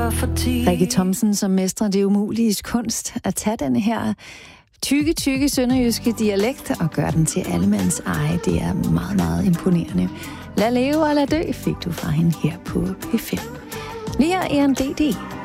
var for tid. Rikke Thomsen, som mestrer det umulige kunst, at tage den her tykke sønderjyske dialekt og gøre den til allemands eje. Det er meget, meget imponerende. Lad leve og lad dø fik du fra hende her på P5. Lige her er en DD.